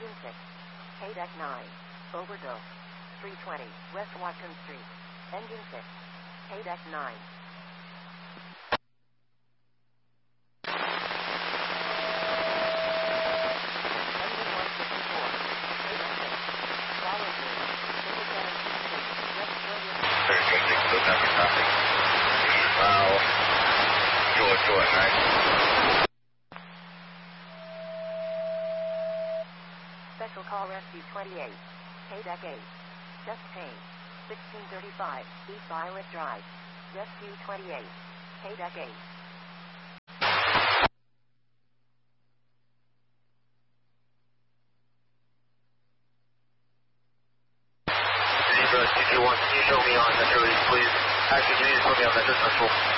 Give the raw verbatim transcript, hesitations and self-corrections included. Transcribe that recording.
Engine six. Haydeck nine. Overdose. three twenty West Watkins Street. Engine six. Haydeck nine. Engine one fifty-four. Haydeck six. Follow through. thirty-seven Street. West William. thirty-six, good number traffic. Now, George, George, nine. Special Call Rescue twenty-eight. Haydeck eight. Just Payne. sixteen thirty-five East Violet Drive. Rescue twenty-eight. Haydeck eight. Zebra two two one, can you show me on Metro East, please? Actually, can you just put me on Metro Central?